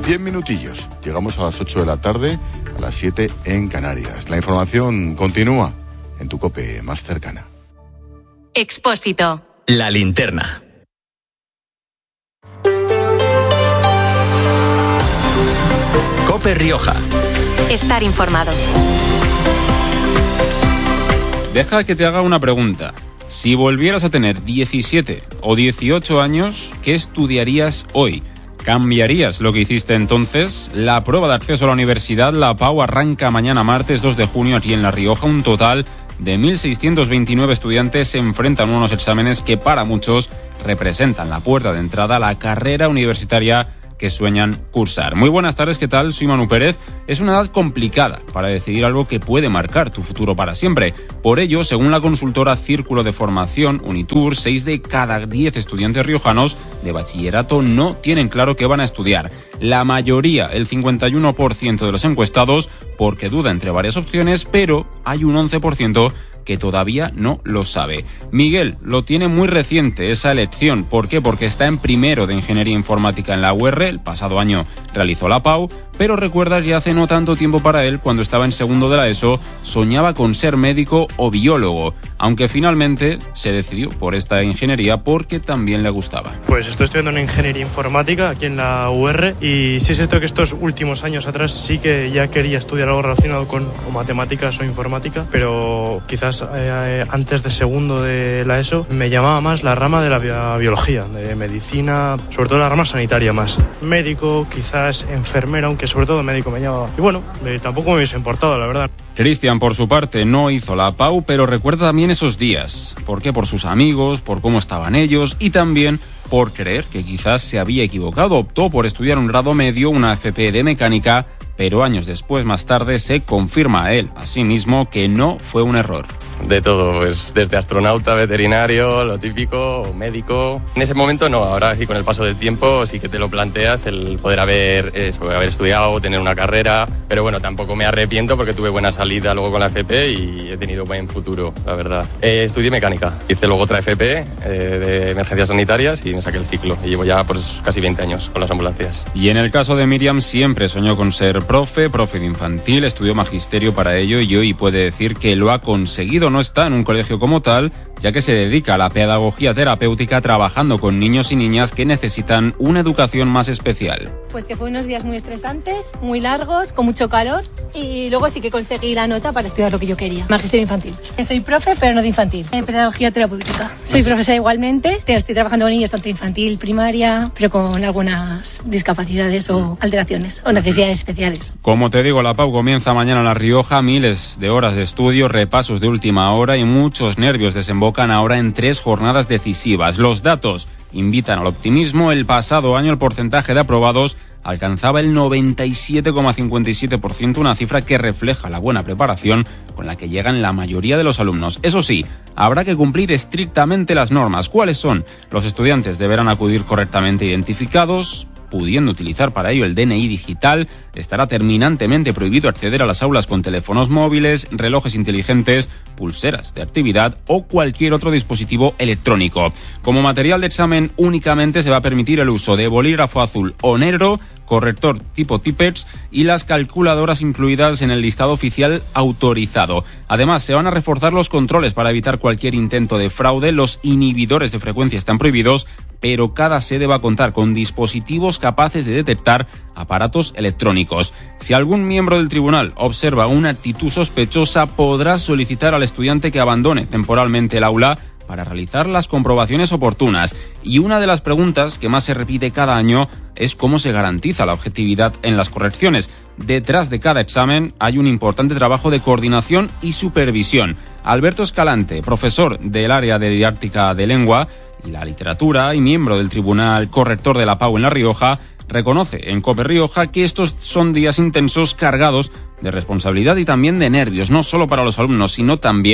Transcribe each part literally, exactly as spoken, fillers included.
cien minutillos. Llegamos a las ocho de la tarde, a las siete en Canarias. La información continúa en tu COPE más cercana. Expósito. La linterna. COPE Rioja. Estar informado. Deja que te haga una pregunta. Si volvieras a tener diecisiete o dieciocho años, ¿qué estudiarías hoy? ¿Cambiarías lo que hiciste entonces? La prueba de acceso a la universidad, la PAU, arranca mañana martes dos de junio aquí en La Rioja. Un total de mil seiscientos veintinueve estudiantes se enfrentan a unos exámenes que para muchos representan la puerta de entrada a la carrera universitaria que sueñan cursar. Muy buenas tardes, ¿qué tal? Soy Manu Pérez. Es una edad complicada para decidir algo que puede marcar tu futuro para siempre. Por ello, según la consultora Círculo de Formación Unitur, seis de cada diez estudiantes riojanos de bachillerato no tienen claro qué van a estudiar. La mayoría, el cincuenta y uno por ciento de los encuestados, porque duda entre varias opciones, pero hay un once por ciento que todavía no lo sabe. Miguel lo tiene muy reciente esa elección. ¿Por qué? Porque está en primero de Ingeniería Informática en la U R, el pasado año realizó la PAU, pero recuerda que hace no tanto tiempo para él, cuando estaba en segundo de la ESO, soñaba con ser médico o biólogo, aunque finalmente se decidió por esta ingeniería porque también le gustaba. Pues estoy estudiando en Ingeniería Informática aquí en la U R y sí es cierto que estos últimos años atrás sí que ya quería estudiar algo relacionado con o matemáticas o informática, pero quizás eh, antes de segundo de la ESO me llamaba más la rama de la biología, de medicina, sobre todo la rama sanitaria más. Médico, quizás enfermera, aunque sobre todo médico me llamaba. Y bueno, eh, tampoco me hubiese importado, la verdad. Cristian, por su parte, no hizo la PAU, pero recuerda también esos días. ¿Por qué? Por sus amigos, por cómo estaban ellos y también por creer que quizás se había equivocado. Optó por estudiar un grado medio, una F P de mecánica, pero años después, más tarde, se confirma a él, a sí mismo, que no fue un error. De todo, pues desde astronauta, veterinario, lo típico, médico. En ese momento no, ahora sí, con el paso del tiempo sí que te lo planteas, el poder haber, eso, haber estudiado, tener una carrera, pero bueno, tampoco me arrepiento porque tuve buena salida luego con la F P y he tenido buen futuro, la verdad. Eh, estudié mecánica, hice luego otra F P eh, de emergencias sanitarias y me saqué el ciclo. Y llevo ya pues casi veinte años con las ambulancias. Y en el caso de Miriam, siempre soñó con ser profe, profe de infantil, estudió magisterio para ello y hoy puede decir que lo ha conseguido. No está en un colegio como tal, ya que se dedica a la pedagogía terapéutica trabajando con niños y niñas que necesitan una educación más especial. Pues que fue unos días muy estresantes, muy largos, con mucho calor y luego sí que conseguí la nota para estudiar lo que yo quería. Magisterio infantil. Soy profe, pero no de infantil. En pedagogía terapéutica. Soy profesora igualmente. Estoy trabajando con niños tanto infantil, primaria, pero con algunas discapacidades o alteraciones o necesidades especiales. Como te digo, la PAU comienza mañana en La Rioja. Miles de horas de estudio, repasos de última hora y muchos nervios desembocan ahora en tres jornadas decisivas. Los datos invitan al optimismo. El pasado año el porcentaje de aprobados alcanzaba el noventa y siete coma cincuenta y siete por ciento, una cifra que refleja la buena preparación con la que llegan la mayoría de los alumnos. Eso sí, habrá que cumplir estrictamente las normas. ¿Cuáles son? Los estudiantes deberán acudir correctamente identificados, pudiendo utilizar para ello el D N I digital. Estará terminantemente prohibido acceder a las aulas con teléfonos móviles, relojes inteligentes, pulseras de actividad o cualquier otro dispositivo electrónico. Como material de examen únicamente se va a permitir el uso de bolígrafo azul o negro, corrector tipo Tipex y las calculadoras incluidas en el listado oficial autorizado. Además, se van a reforzar los controles para evitar cualquier intento de fraude. Los inhibidores de frecuencia están prohibidos, pero cada sede va a contar con dispositivos capaces de detectar aparatos electrónicos. Si algún miembro del tribunal observa una actitud sospechosa, podrá solicitar al estudiante que abandone temporalmente el aula para realizar las comprobaciones oportunas. Y una de las preguntas que más se repite cada año es cómo se garantiza la objetividad en las correcciones. Detrás de cada examen hay un importante trabajo de coordinación y supervisión. Alberto Escalante, profesor del área de didáctica de lengua y la literatura y miembro del Tribunal Corrector de la PAU en La Rioja, reconoce en COPE Rioja que estos son días intensos cargados de responsabilidad y también de nervios, no solo para los alumnos, sino también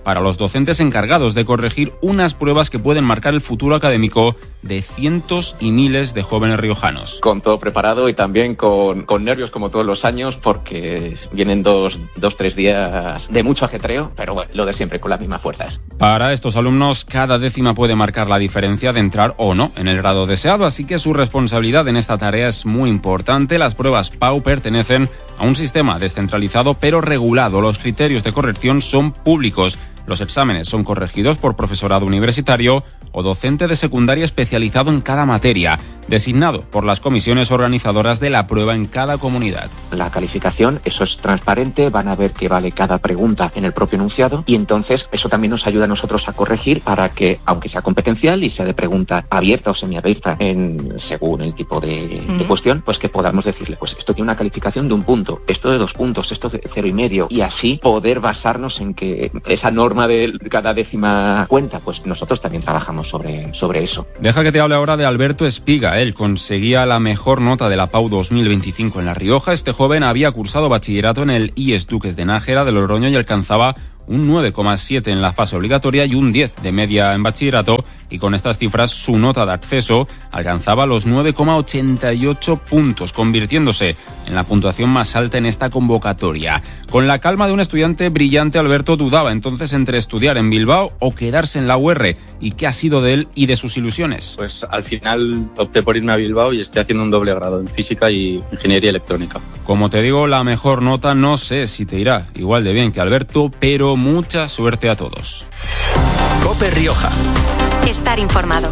para los docentes encargados de corregir unas pruebas que pueden marcar el futuro académico de cientos y miles de jóvenes riojanos. Con todo preparado y también con, con nervios como todos los años, porque vienen dos, dos, tres días de mucho ajetreo, pero bueno, lo de siempre, con las mismas fuerzas. Para estos alumnos, cada décima puede marcar la diferencia de entrar o no en el grado deseado, así que su responsabilidad en esta tarea es muy importante. Las pruebas P A U pertenecen a un sistema descentralizado pero regulado. Los criterios de corrección son públicos. Los exámenes son corregidos por profesorado universitario o docente de secundaria especializado en cada materia, designado por las comisiones organizadoras de la prueba en cada comunidad. La calificación, eso es transparente, van a ver qué vale cada pregunta en el propio enunciado y entonces eso también nos ayuda a nosotros a corregir para que, aunque sea competencial y sea de pregunta abierta o semiabierta en, según el tipo de, uh-huh. de cuestión, pues que podamos decirle, pues esto tiene una calificación de un punto, esto de dos puntos, esto de cero y medio, y así poder basarnos en que esa norma de cada décima cuenta, pues nosotros también trabajamos sobre, sobre eso. Deja que te hable ahora de Alberto Espiga. Él conseguía la mejor nota de la P A U dos mil veinticinco en La Rioja. Este joven había cursado bachillerato en el I E S Duques de Nájera de Logroño y alcanzaba un nueve coma siete en la fase obligatoria y un diez de media en bachillerato, y con estas cifras su nota de acceso alcanzaba los nueve coma ochenta y ocho puntos, convirtiéndose en la puntuación más alta en esta convocatoria. Con la calma de un estudiante brillante, Alberto dudaba entonces entre estudiar en Bilbao o quedarse en la U R. ¿Y qué ha sido de él y de sus ilusiones? Pues al final opté por irme a Bilbao y estoy haciendo un doble grado en física y ingeniería electrónica. Como te digo, la mejor nota no sé si te irá igual de bien que Alberto, pero mucha suerte a todos. COPE Rioja. Estar informado.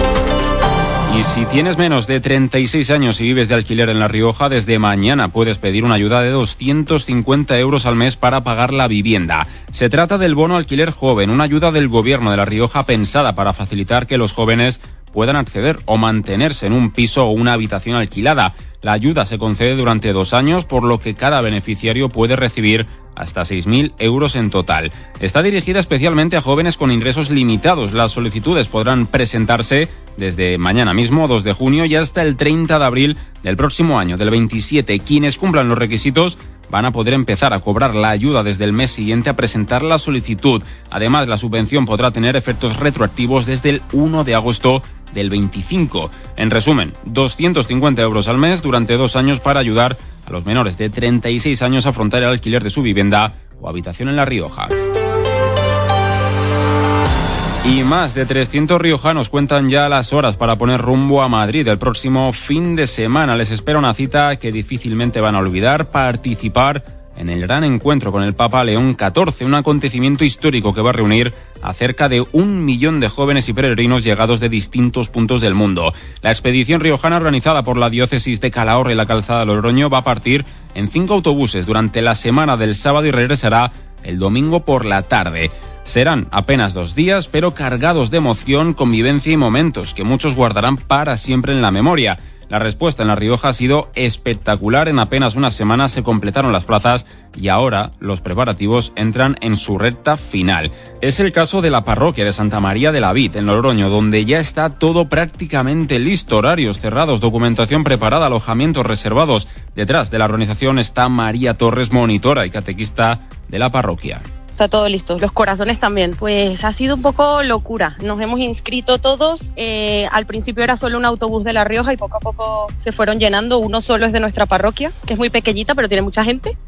Y si tienes menos de treinta y seis años y vives de alquiler en La Rioja, desde mañana puedes pedir una ayuda de doscientos cincuenta euros al mes para pagar la vivienda. Se trata del bono alquiler joven, una ayuda del gobierno de La Rioja pensada para facilitar que los jóvenes puedan acceder o mantenerse en un piso o una habitación alquilada. La ayuda se concede durante dos años, por lo que cada beneficiario puede recibir hasta seis mil euros en total. Está dirigida especialmente a jóvenes con ingresos limitados. Las solicitudes podrán presentarse desde mañana mismo, dos de junio, y hasta el treinta de abril del próximo año, del veintisiete. Quienes cumplan los requisitos van a poder empezar a cobrar la ayuda desde el mes siguiente a presentar la solicitud. Además, la subvención podrá tener efectos retroactivos desde el uno de agosto del veinticinco. En resumen, doscientos cincuenta euros al mes durante dos años para ayudar a los menores de treinta y seis años a afrontar el alquiler de su vivienda o habitación en La Rioja. Y más de trescientos riojanos cuentan ya las horas para poner rumbo a Madrid el próximo fin de semana. Les espera una cita que difícilmente van a olvidar: participar en el gran encuentro con el Papa León catorce, un acontecimiento histórico que va a reunir a cerca de un millón de jóvenes y peregrinos llegados de distintos puntos del mundo. La expedición riojana, organizada por la diócesis de Calahorra y la Calzada de Logroño, va a partir en cinco autobuses durante la semana del sábado y regresará el domingo por la tarde. Serán apenas dos días, pero cargados de emoción, convivencia y momentos que muchos guardarán para siempre en la memoria. La respuesta en La Rioja ha sido espectacular. En apenas unas semanas se completaron las plazas y ahora los preparativos entran en su recta final. Es el caso de la parroquia de Santa María de la Vid, en Logroño, donde ya está todo prácticamente listo: horarios cerrados, documentación preparada, alojamientos reservados. Detrás de la organización está María Torres, monitora y catequista de la parroquia. Está todo listo, los corazones también. Pues ha sido un poco locura. Nos hemos inscrito todos. Eh, al principio era solo un autobús de La Rioja y poco a poco se fueron llenando. Uno solo es de nuestra parroquia, que es muy pequeñita, pero tiene mucha gente.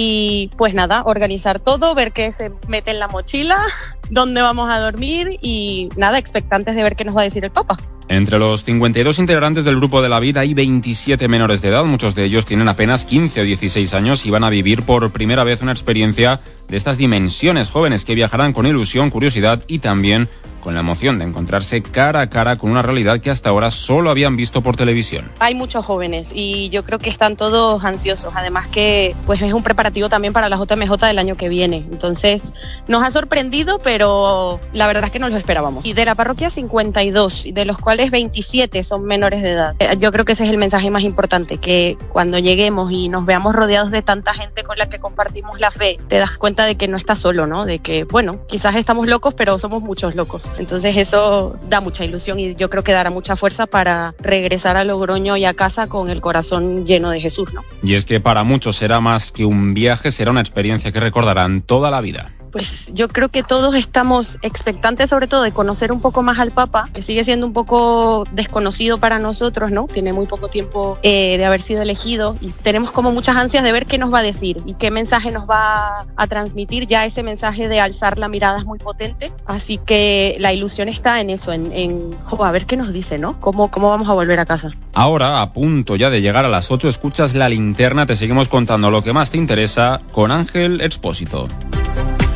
Y pues nada, organizar todo, ver qué se mete en la mochila, dónde vamos a dormir y nada, expectantes de ver qué nos va a decir el Papa. Entre los cincuenta y dos integrantes del Grupo de la Vida hay veintisiete menores de edad. Muchos de ellos tienen apenas quince o dieciséis años y van a vivir por primera vez una experiencia de estas dimensiones. Jóvenes que viajarán con ilusión, curiosidad y también con la emoción de encontrarse cara a cara con una realidad que hasta ahora solo habían visto por televisión. Hay muchos jóvenes y yo creo que están todos ansiosos. Además que pues es un preparativo también para la J M J del año que viene. Entonces nos ha sorprendido, pero la verdad es que no lo esperábamos. Y de la parroquia cincuenta y dos, de los cuales veintisiete son menores de edad. Yo creo que ese es el mensaje más importante, que cuando lleguemos y nos veamos rodeados de tanta gente con la que compartimos la fe, te das cuenta de que no estás solo, ¿no? De que, bueno, quizás estamos locos, pero somos muchos locos. Entonces eso da mucha ilusión y yo creo que dará mucha fuerza para regresar a Logroño y a casa con el corazón lleno de Jesús, ¿no? Y es que para muchos será más que un viaje, será una experiencia que recordarán toda la vida. Pues yo creo que todos estamos expectantes sobre todo de conocer un poco más al Papa, que sigue siendo un poco desconocido para nosotros, ¿no? Tiene muy poco tiempo eh, de haber sido elegido y tenemos como muchas ansias de ver qué nos va a decir y qué mensaje nos va a transmitir. Ya ese mensaje de alzar la mirada es muy potente, así que la ilusión está en eso, en, en oh, a ver qué nos dice, ¿no? ¿Cómo, cómo vamos a volver a casa? Ahora, a punto ya de llegar a las ocho, escuchas La Linterna, te seguimos contando lo que más te interesa con Ángel Expósito.